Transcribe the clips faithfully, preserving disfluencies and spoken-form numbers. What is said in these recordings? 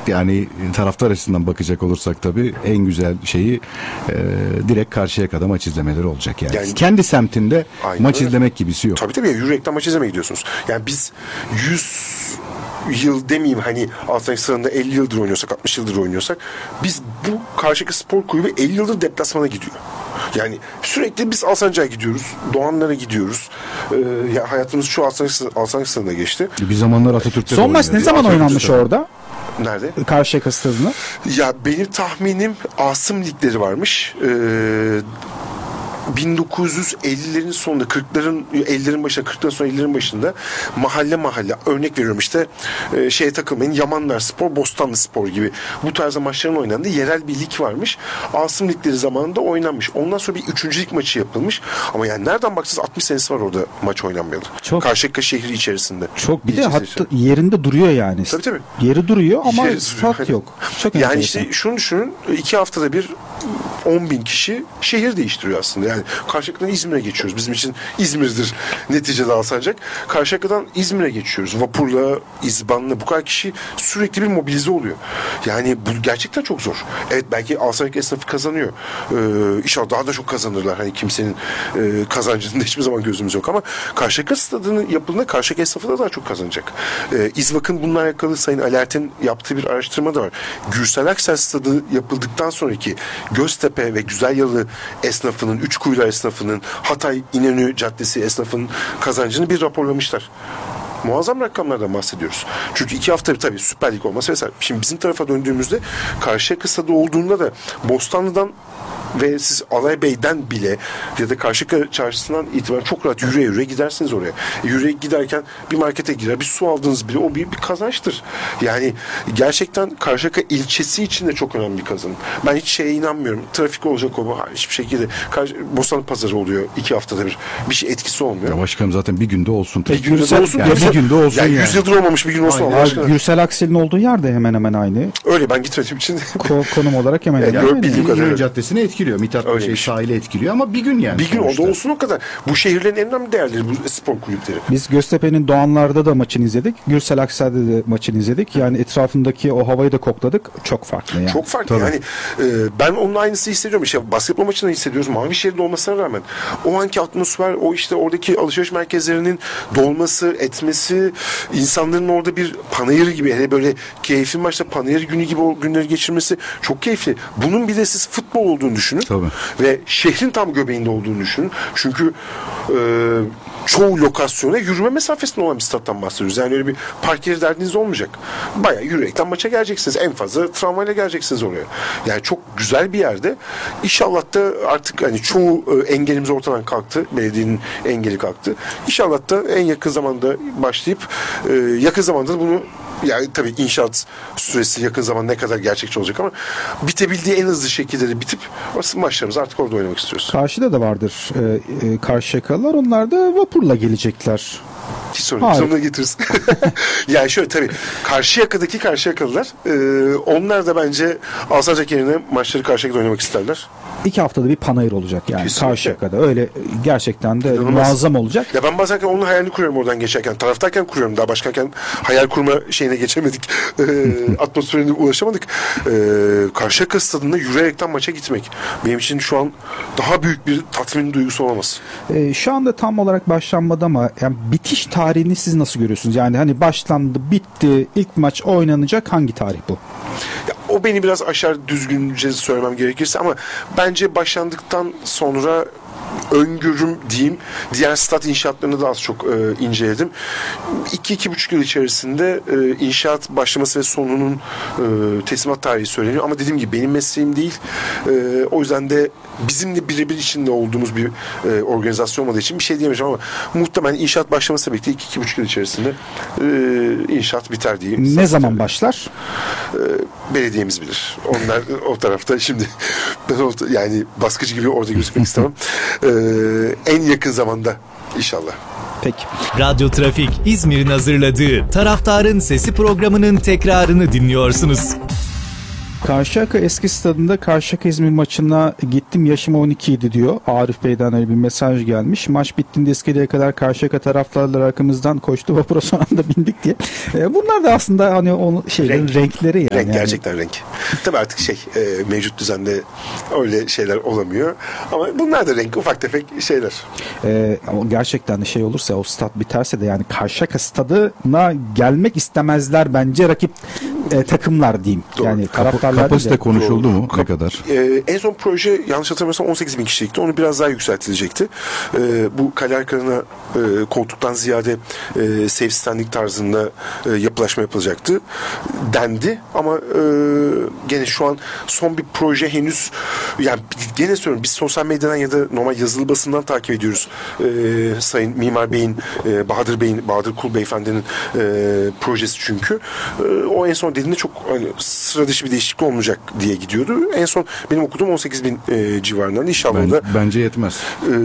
yani taraftar açısından bakacak olursak tabii en güzel şeyi e, direkt Karşıyaka'da maç izlemeleri olacak yani. yani Kendi semtinde maç öyle. izlemek gibisi yok. Tabii tabii yürüyekten maç izlemeye gidiyorsunuz. Yani biz yüz yıl demeyeyim hani Alsancak Stadı'nda elli yıldır oynuyorsak, altmış yıldır oynuyorsak biz bu Karşıyaka Spor Kulübü elli yıldır deplasmana gidiyor. Yani sürekli biz Alsancak'a gidiyoruz. Doğanlara gidiyoruz. Ee, ya hayatımız şu Alsancak, Alsancak Stadı'nda geçti. Bir zamanlar Atatürk'te Son maç ne zaman Atatürk'te oynanmış orada? Nerede? Karşıyaka Stadı'nda. Ya benim tahminim Asım ligleri varmış. Ee, bin dokuz yüz ellilerin sonunda kırkların ellilerin başında kırkların sonra ellilerin başında mahalle mahalle örnek veriyorum işte e, şeye takılmayın Yamanlar Spor, Bostanlı Spor gibi bu tarzda maçların oynandığı yerel bir lig varmış. Asım ligleri zamanında oynanmış. Ondan sonra bir üçüncü lig maçı yapılmış. Ama yani nereden baksanız altmış senesi var orada maç oynanmayalı. Çok. Karşıyaka şehri içerisinde. Çok bir de hatta içerisinde. Yerinde duruyor yani. Tabii tabii. Yeri duruyor ama Yeri stat yok. Çok yani enteresan. İşte şunu düşünün iki haftada bir on bin kişi şehir değiştiriyor aslında. Yani Karşıyaka'dan İzmir'e geçiyoruz. Bizim için İzmir'dir neticede Alsancak. Karşıyaka'dan İzmir'e geçiyoruz. Vapurla, İzban'la bu kadar kişi sürekli bir mobilize oluyor. Yani bu gerçekten çok zor. Evet belki Alsancak esnafı kazanıyor. Ee, inşallah daha da çok kazanırlar. Hani kimsenin e, kazancında hiçbir zaman gözümüz yok ama Karşıyaka Stadı'nın yapıldığında Karşıyaka esnafı da daha çok kazanacak. Ee, İzvak'ın bununla alakalı Sayın Alert'in yaptığı bir araştırma da var. Gürsel Aksel Stadı yapıldıktan sonraki Göztepe ve Güzelyalı esnafının, Üçkuyular esnafının, Hatay İnönü Caddesi esnafının kazancını bir raporlamışlar. Muazzam rakamlardan bahsediyoruz. Çünkü iki hafta bir tabii Süper Lig olması vesaire. Şimdi bizim tarafa döndüğümüzde Karşıyaka Stadı olduğunda da Bostanlı'dan ve siz Alaybey'den bile ya da Karşıyaka Çarşısı'ndan itibaren çok rahat yürüye yürüye gidersiniz oraya. E, yürüye giderken bir markete girer, bir su aldığınız bile o bir, bir kazançtır. Yani gerçekten Karşıyaka ilçesi için de çok önemli bir kazanım. Ben hiç şeye inanmıyorum. Trafik olacak o. Hiçbir şekilde. Bostanlı Pazarı oluyor iki haftada bir. Bir şey etkisi olmuyor. Ya başkanım zaten bir günde olsun. Bir günde Gürsel, olsun. Yani bir günde olsun yani. yüz yıldır olmamış bir gün olsun. Aynen. Gürsel Aksel'in olduğu yer de hemen hemen aynı. Öyle ben gitmediğim için. Konum olarak hemen hemen yani aynı. İnönü Caddesi'ni etkiliyor. Mithat şey sahili etkiliyor ama bir gün yani. Bir gün oldu olsun o kadar. Bu şehirlerin en önemli değerleri bu spor kulüpleri. Biz Göztepe'nin Doğanlar'da da maçını izledik. Gürsel Aksel'de de maçını izledik. Yani etrafındaki o havayı da kokladık. Çok farklı yani. Çok farklı. Tabii. Yani e, ben onun aynısı hissediyorum. İşte basketbol maçında hissediyoruz. Mavişehir'de olmasına rağmen o anki atmosfer, o işte oradaki alışveriş merkezlerinin dolması, etmesi, insanların orada bir panayır gibi, hele böyle keyifli maçta panayır günü gibi o günleri geçirmesi çok keyifli. Bunun bir de siz futbol olduğunu düşünün. Tabii. Ve şehrin tam göbeğinde olduğunu düşünün. Çünkü e, çoğu lokasyona yürüme mesafesinde olan bir stat'tan bahsediyoruz. Yani öyle bir park yeri derdiniz olmayacak. Bayağı yürüyerekten maça geleceksiniz. En fazla tramvayla geleceksiniz oraya. Yani çok güzel bir yerde. İnşallah da artık hani çoğu e, engelimiz ortadan kalktı. Belediyenin engeli kalktı. İnşallah da en yakın zamanda başlayıp e, yakın zamanda da bunu, yani tabii inşaat süresi yakın zaman ne kadar gerçekçi olacak ama bitebildiği en hızlı şekilde de bitip maçlarımızı artık orada oynamak istiyoruz. Karşıda da vardır e, e, Karşıyakalılar. Onlar da vapurla gelecekler. Hiç sorun yok. Sonuna getiririz. Yani şöyle tabii Karşıyaka'daki Karşıyakalılar e, onlar da bence Alsancak yerine maçları Karşıyaka'da oynamak isterler. İki haftada bir panayır olacak yani. Kesinlikle. Karşıyaka'da. Öyle gerçekten de İnanılmaz. Muazzam olacak. Ya ben bazen onun hayalini kuruyorum oradan geçerken. Taraftayken kuruyorum. Daha başkanken hayal kurma şeyine geçemedik. E, atmosferine ulaşamadık. E, Karşıyaka stadında yürüyerekten maça gitmek benim için şu an daha büyük bir tatmin duygusu olamaz. E, şu anda tam olarak başlanmadı ama yani bitiş tarihini siz nasıl görüyorsunuz? Yani hani başlandı, bitti, ilk maç oynanacak, hangi tarih bu? Ya, o beni biraz aşar, düzgünce söylemem gerekirse, ama bence başlandıktan sonra öngörüm diyeyim, diğer stat inşaatlarını da az çok e, inceledim. iki iki buçuk yıl içerisinde e, inşaat başlaması ve sonunun e, teslimat tarihi söyleniyor. Ama dediğim gibi benim mesleğim değil. E, o yüzden de bizimle birebir içinde olduğumuz bir e, organizasyon olmadığı için bir şey diyemeyeceğim ama muhtemelen inşaat başlaması birlikte iki iki buçuk yıl içerisinde e, inşaat biter diyeyim. Ne zaman biter. Başlar? E, belediyemiz bilir. Onlar o tarafta şimdi ben orta, yani baskıcı gibi orada gözükmek istemem. E, en yakın zamanda inşallah. Peki. Radyo Trafik İzmir'in hazırladığı Taraftarın Sesi programının tekrarını dinliyorsunuz. Karşıyaka eski stadında Karşıyaka İzmir maçına gittim, yaşım on iki idi diyor. Arif Bey'den öyle bir mesaj gelmiş. Maç bittiğinde iskeleye kadar Karşıyaka taraftarları arkamızdan koştu. Vapura son anda bindik diye. E, bunlar da aslında hani onun şeylerin Renk. renkleri yani. Renk, yani. gerçekten renk. Tabii artık şey e, mevcut düzende öyle şeyler olamıyor. Ama bunlar da renk, ufak tefek şeyler. E, ama gerçekten de şey olursa, o stat biterse de yani Karşıyaka stadına gelmek istemezler bence rakip e, takımlar diyeyim. Doğru. Yani Kap- taraftarlar kapasite de. konuşuldu Doğru. mu? Ne Kap- kadar? Ee, en son proje yanlış hatırlamıyorsam on sekiz bin kişilikti. Onu biraz daha yükseltilecekti. Ee, bu kale arkalarına e, koltuktan ziyade e, safe standing tarzında e, yapılaşma yapılacaktı dendi. Ama e, gene şu an son bir proje henüz, yani gene söylüyorum, biz sosyal medyadan ya da normal yazılı basından takip ediyoruz. E, Sayın Mimar Bey'in, e, Bahadır Bey'in, Bahadır Kul Beyefendi'nin e, projesi çünkü. E, o en son dediğinde çok hani, sıra dışı bir değişiklik olmayacak diye gidiyordu. En son benim okuduğum on sekiz bin e, civarından. İnşallah Ben, da bence yetmez.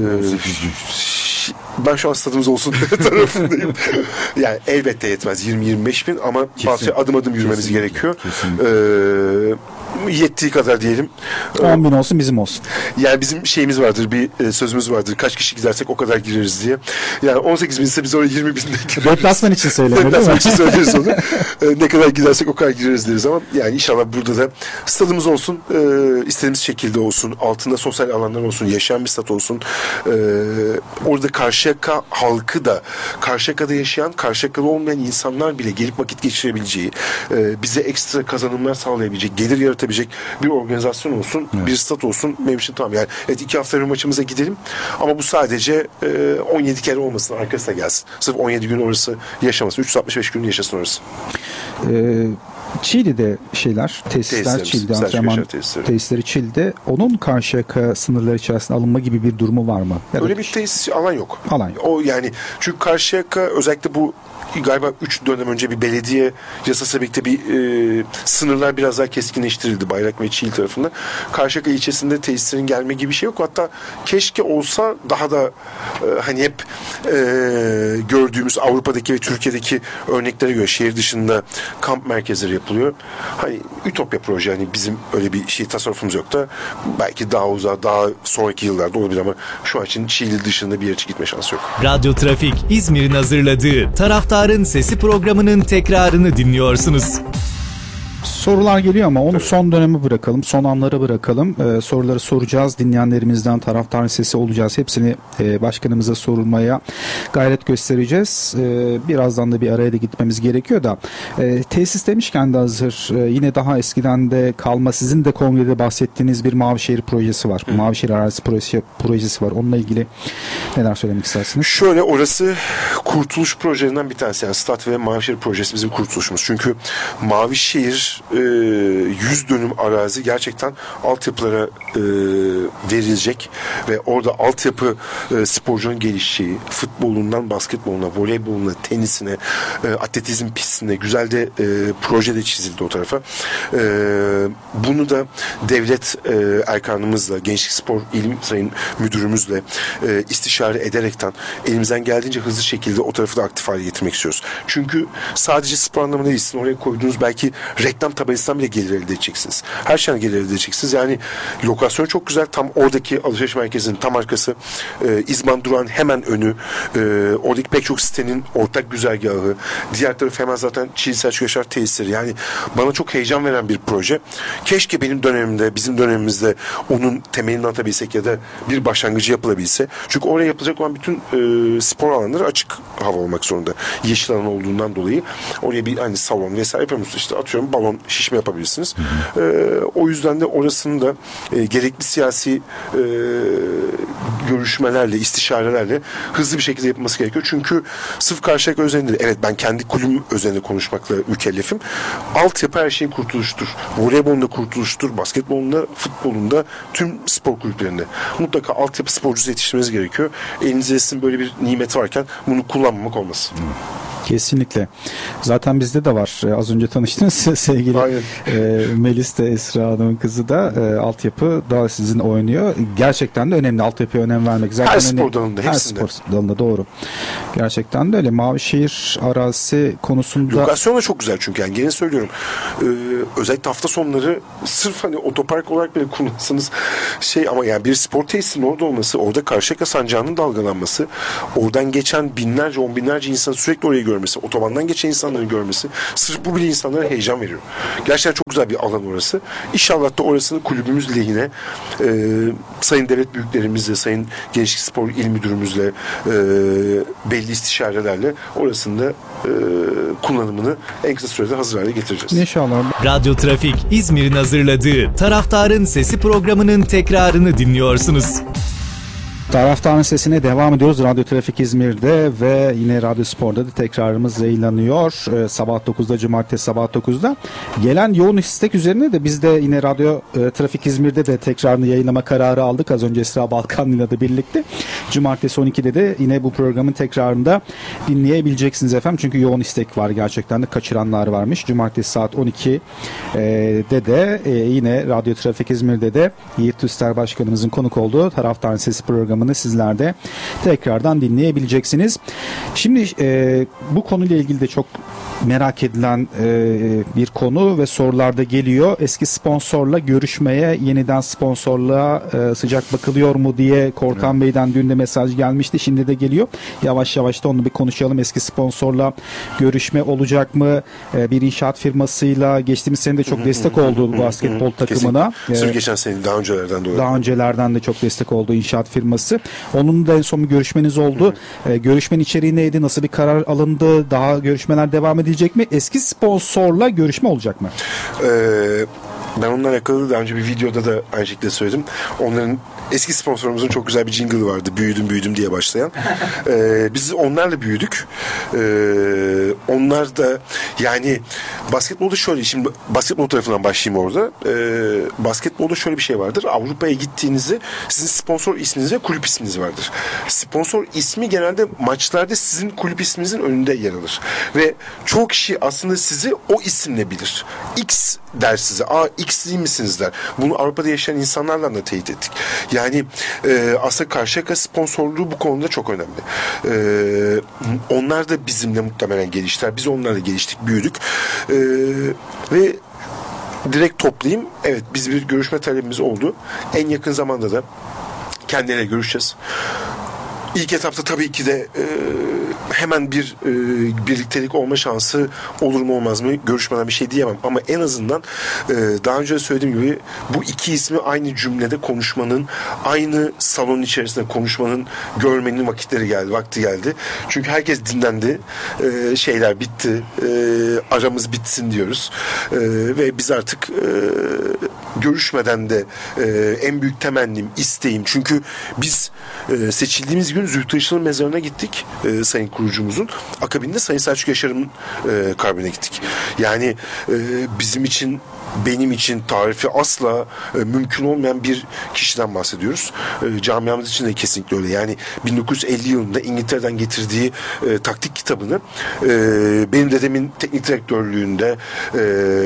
e, ben şu an stadımız olsun tarafındayım. Yani elbette yetmez yirmi yirmi beş bin ama bazı adım adım yürümemiz Kesinlikle. gerekiyor. Kesinlikle. E, yettiği kadar diyelim. on bin olsun bizim olsun. Yani bizim şeyimiz vardır, bir e, sözümüz vardır. Kaç kişi gidersek o kadar gireriz diye. Yani on sekiz bin ise biz oraya yirmi binde gireriz. Deplasman için söyleniyor değil Deplasman mi? için söyleriz onu. E, ne kadar gidersek o kadar gireriz deriz ama yani inşallah burada da stadımız olsun. E, istediğimiz şekilde olsun. Altında sosyal alanlar olsun. Yaşayan bir stat olsun. E, orada Karşıyaka halkı da, Karşıyaka'da yaşayan, Karşıyaka'da olmayan insanlar bile gelip vakit geçirebileceği, e, bize ekstra kazanımlar sağlayabilecek, gelir yaratabilecek bir organizasyon olsun, Evet. bir stat olsun. Benim için tamam. Yani evet, iki hafta bir maçımıza gidelim ama bu sadece e, on yedi kere olmasın, arkasına gelsin. Sırf on yedi gün orası yaşamasın. üç yüz altmış beş gün yaşasın orası. Ee, Çiğli'de şeyler, tesisler Tesislerimiz, Çiğli'de, Selçuk antrenman Yaşar tesisleri. tesisleri Çiğli'de. Onun Karşıyaka sınırları içerisinde alınma gibi bir durumu var mı? Ya da Öyle bir tesis alan yok. Alan yok. O yani çünkü Karşıyaka özellikle bu galiba üç dönem önce bir belediye yasası birlikte bir e, sınırlar biraz daha keskinleştirildi Bayrak ve Çiğli tarafından. Karşıyaka ilçesinde tesislerin gelme gibi bir şey yok. Hatta keşke olsa daha da e, hani hep e, gördüğümüz Avrupa'daki ve Türkiye'deki örneklere göre şehir dışında kamp merkezleri yapılıyor. Hani ütopya proje, hani bizim öyle bir şey tasarrufumuz yok da belki daha uzağa, daha sonraki yıllarda olabilir ama şu an için Çiğli dışında bir yere gitme şansı yok. Radyo Trafik İzmir'in hazırladığı Taraftarın Sesi programının tekrarını dinliyorsunuz. sorular geliyor ama onu son döneme bırakalım, son anlara bırakalım. Ee, soruları soracağız. Dinleyenlerimizden taraftarın sesi olacağız. Hepsini e, başkanımıza sorulmaya gayret göstereceğiz. E, birazdan da bir araya da gitmemiz gerekiyor da. E, tesis demişken de hazır. E, yine daha eskiden de kalma, sizin de kongrede bahsettiğiniz bir Mavişehir projesi var. Hı. Mavişehir arazisi projesi, projesi var. Onunla ilgili neler söylemek istersiniz? Şöyle, orası kurtuluş projelerinden bir tanesi. Yani Stat ve Mavişehir projesi bizim kurtuluşumuz. Çünkü Mavişehir yüz dönüm arazi gerçekten altyapılara e, verilecek ve orada altyapı e, sporcunun gelişeceği, futbolundan basketboluna, voleyboluna, tenisine, e, atletizm pistine güzel de e, proje de çizildi o tarafa. E, bunu da devlet e, erkanımızla, Gençlik Spor İl Sayın Müdürümüzle e, istişare ederekten elimizden geldiğince hızlı şekilde o tarafı da aktif hale getirmek istiyoruz. Çünkü sadece spor anlamında değil, sizin oraya koyduğunuz belki reklam tabelasından bile gelir elde edeceksiniz. Her şeyden gelir elde edeceksiniz. Yani lokasyon çok güzel. Tam oradaki alışveriş merkezinin tam arkası. E, İzban Durağı'nın hemen önü. E, oradaki pek çok sitenin ortak güzergahı. Diğer taraf hemen zaten Çiğli Selçuk Yaşar tesisleri. Yani bana çok heyecan veren bir proje. Keşke benim dönemimde, bizim dönemimizde onun temelini atabilsek ya da bir başlangıcı yapılabilse. Çünkü oraya yapılacak olan bütün e, spor alanları açık hava olmak zorunda. Yeşil alan olduğundan dolayı oraya bir hani salon vesaire yapamıyorsunuz. İşte atıyorum balon şişme yapabilirsiniz. E, o yüzden de orasını da e, gerekli siyasi e, görüşmelerle, istişarelerle hızlı bir şekilde yapılması gerekiyor. Çünkü sırf Karşıyaka özelinde, evet ben kendi kulübüm özelinde konuşmakla mükellefim. Altyapı her şeyin kurtuluştur. Voleybolunda kurtuluştur, basketbolunda, futbolunda, tüm spor kulüplerinde. Mutlaka altyapı sporcusu yetiştirmeniz gerekiyor. Elinizde sizin böyle bir nimet varken bunu kullanmamak olmaz. Kesinlikle. Zaten bizde de var. Az önce tanıştınız sevgili e, Melis de Esra Hanım'ın kızı da e, altyapı da sizin oynuyor. Gerçekten de önemli altyapıya önem vermek. Zaten her spor dalında, her hepsinde. Her spor dalında doğru. Gerçekten de öyle. Mavişehir arazisi konusunda lokasyon da çok güzel çünkü yani gene söylüyorum. Ee, özellikle hafta sonları sırf hani otopark olarak bile kullansanız şey ama yani bir spor tesisinin orada olması, orada Karşıyaka sancağının dalgalanması, oradan geçen binlerce, on binlerce insanın sürekli orayı görmesi, otobandan geçen insanların görmesi, sırf bu bile insanlara heyecan veriyor. Gerçekten çok güzel bir alan orası. İnşallah da orasını kulübümüz lehine e, sayın devlet büyüklerimizle, sayın Gençlik Spor İl Müdürümüzle e, belli istişarelerle orasında e, kullanımını en kısa sürede hazır hale getireceğiz. İnşallah. Radyo Trafik İzmir'in hazırladığı Taraftarın Sesi programının tekrarını dinliyorsunuz. Taraftarın Sesi'ne devam ediyoruz. Radyo Trafik İzmir'de ve yine Radyo Spor'da da tekrarımız yayınlanıyor. Ee, sabah dokuzda, cumartesi sabah dokuzda. Gelen yoğun istek üzerine de biz de yine Radyo e, Trafik İzmir'de de tekrarını yayınlama kararı aldık. Az önce Esra Balkanlı'yla da birlikte. Cumartesi on ikide de yine bu programın tekrarında dinleyebileceksiniz efendim. Çünkü yoğun istek var gerçekten de, kaçıranlar varmış. Cumartesi saat on ikide de e, yine Radyo Trafik İzmir'de de Yiğit Tüster Başkanımızın konuk olduğu Taraftarın Sesi programı sizler de tekrardan dinleyebileceksiniz. Şimdi e, bu konuyla ilgili de çok merak edilen e, bir konu ve sorularda geliyor. Eski sponsorla görüşmeye, yeniden sponsorluğa e, sıcak bakılıyor mu diye Kortan evet. Bey'den dün de mesaj gelmişti. Şimdi de geliyor. Yavaş yavaş da onu bir konuşalım. Eski sponsorla görüşme olacak mı? E, bir inşaat firmasıyla geçtiğimiz sene de çok destek oldu basketbol takımına. Sırf e, geçen sene daha öncelerden de Daha öncelerden de çok destek oldu inşaat firması. Onun da en son bir görüşmeniz oldu. E, görüşmenin içeriği neydi? Nasıl bir karar alındı? Daha görüşmeler devam edilecek mi? Eski sponsorla görüşme olacak mı? Eee Ben onunla alakalı daha önce bir videoda da aynı şekilde söyledim. Onların eski sponsorumuzun çok güzel bir jingle vardı. Büyüdüm büyüdüm diye başlayan. ee, biz onlarla büyüdük. Ee, onlar da yani basketbolda şöyle, şimdi basketbol tarafından başlayayım orada. Ee, basketbolda şöyle bir şey vardır. Avrupa'ya gittiğinizde sizin sponsor isminiz ve kulüp isminiz vardır. Sponsor ismi genelde maçlarda sizin kulüp isminizin önünde yer alır. Ve çoğu kişi aslında sizi o isimle bilir. X der size. Aa, X'li misiniz der. Bunu Avrupa'da yaşayan insanlarla da teyit ettik. Yani e, aslında Karşıyaka sponsorluğu bu konuda çok önemli. E, onlar da bizimle muhtemelen geliştiler. Biz onlarla geliştik, büyüdük. E, ve direkt toplayayım. Evet, biz bir görüşme talebimiz oldu. En yakın zamanda da kendileriyle görüşeceğiz. İlk etapta tabii ki de e, hemen bir e, birliktelik olma şansı olur mu olmaz mı görüşmeden bir şey diyemem. Ama en azından e, daha önce söylediğim gibi bu iki ismi aynı cümlede konuşmanın, aynı salonun içerisinde konuşmanın, görmenin vakitleri geldi, vakti geldi. Çünkü herkes dinlendi. E, şeyler bitti. E, aramız bitsin diyoruz. E, ve biz artık e, görüşmeden de e, en büyük temennim, isteğim. Çünkü biz e, seçildiğimiz gün Zühtü Işıl'ın mezarına gittik. E, sayın kurucumuzun. Akabinde Sayın Selçuk Yaşar'ın e, kabrine gittik. Yani e, bizim için, benim için tarifi asla e, mümkün olmayan bir kişiden bahsediyoruz. E, camiamız için de kesinlikle öyle. Yani bin dokuz yüz elli yılında İngiltere'den getirdiği e, taktik kitabını e, benim dedemin teknik direktörlüğünde e,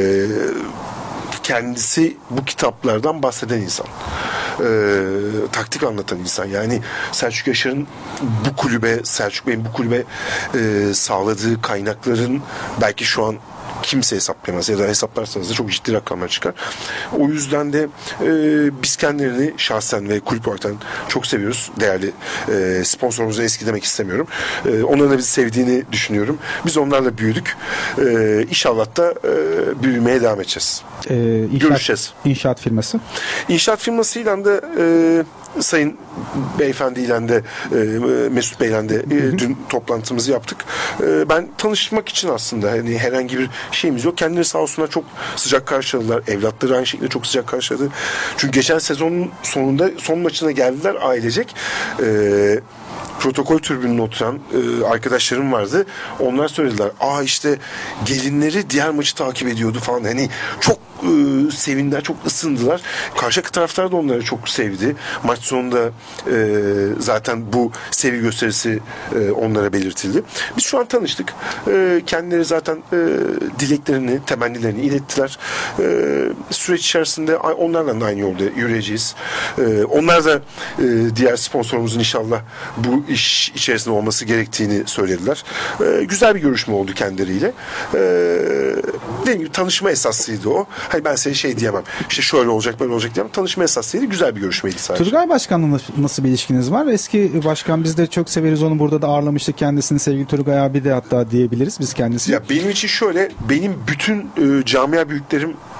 kendisi bu kitaplardan bahseden insan. Ee, taktik anlatan insan. Yani Selçuk Yaşar'ın bu kulübe, Selçuk Bey'in bu kulübe e, sağladığı kaynakların belki şu an kimse hesaplayamaz ya da hesaplarsanız da çok ciddi rakamlar çıkar. O yüzden de e, biz kendilerini şahsen ve kulüp olarak çok seviyoruz. Değerli e, sponsorumuzu eski demek istemiyorum. E, onların da bizi sevdiğini düşünüyorum. Biz onlarla büyüdük. E, İnşallah da e, büyümeye devam edeceğiz. Ee, inşaat, Görüşeceğiz. İnşaat firması? İnşaat firmasıyla da e, Sayın Beyefendiyle de e, Mesut Bey'le de e, dün toplantımızı yaptık. E, ben tanışmak için aslında hani herhangi bir şeyimiz yok. Kendileri sağ olsunlar çok sıcak karşıladılar. Evlatları aynı şekilde çok sıcak karşıladı. Çünkü geçen sezonun sonunda son maçına geldiler ailecek. E, protokol tribününe oturan e, arkadaşlarım vardı. Onlar söylediler. Aa işte gelinleri diğer maçı takip ediyordu falan. Hani çok e, sevindiler, çok ısındılar. Karşıyaka taraftarı da onları çok sevdi. Maç sonunda e, zaten bu sevgi gösterisi e, onlara belirtildi. Biz şu an tanıştık. E, kendileri zaten e, dileklerini, temennilerini ilettiler. E, süreç içerisinde onlarla da aynı yolda yürüyeceğiz. E, onlar da e, diğer sponsorumuzun inşallah bu iş içerisinde olması gerektiğini söylediler. E, güzel bir görüşme oldu kendileriyle. E, dediğim gibi tanışma esasıydı o. Hayır ben size şey diyemem. İşte şöyle olacak böyle olacak diyemem. Tanışma esasıydı. Güzel bir görüşmeydi sadece. Turgay Başkan'la nasıl bir ilişkiniz var? Eski başkan, biz de çok severiz onu, burada da ağırlamıştık kendisini, sevgili Turgay abi de hatta diyebiliriz biz kendisi. Ya benim için şöyle, benim bütün e, camia büyüklerim